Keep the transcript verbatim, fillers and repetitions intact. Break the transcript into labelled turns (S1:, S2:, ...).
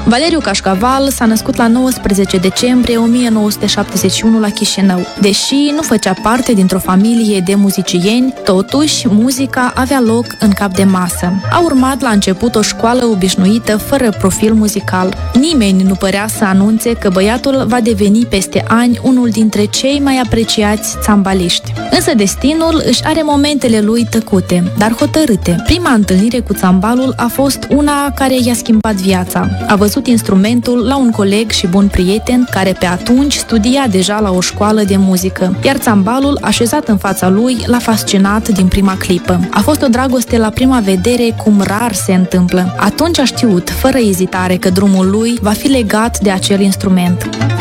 S1: Valeriu Cașcaval s-a născut la nouăsprezece decembrie o mie nouă sute șaptezeci și unu la Chișinău. Deși nu făcea parte dintr-o familie de muzicieni, totuși muzica avea loc în cap de masă. A urmat la început o școală obișnuită, fără profil muzical. Nimeni nu părea să anunțe că băiatul va deveni peste ani unul dintre cei mai apreciați țambaliști. Însă destinul își are momentele lui tăcute, dar hotărâte. Prima întâlnire cu țambalul a fost una care i-a schimbat viața. A văzut instrumentul la un coleg și bun prieten care pe atunci studia deja la o școală de muzică, iar țambalul, așezat în fața lui, l-a fascinat din prima clipă. A fost o dragoste la prima vedere, cum rar se întâmplă. Atunci a știut, fără ezitare, că drumul lui va fi legat de acel instrument.